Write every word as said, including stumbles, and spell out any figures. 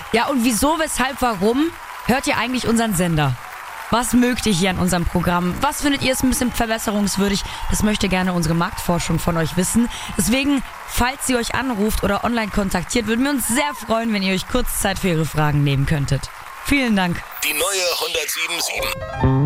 Ja, und wieso, weshalb, warum hört ihr eigentlich unseren Sender? Was mögt ihr hier an unserem Programm? Was findet ihr ist ein bisschen verbesserungswürdig? Das möchte gerne unsere Marktforschung von euch wissen. Deswegen, falls sie euch anruft oder online kontaktiert, würden wir uns sehr freuen, wenn ihr euch kurz Zeit für ihre Fragen nehmen könntet. Vielen Dank. Die neue hundertsieben Komma sieben.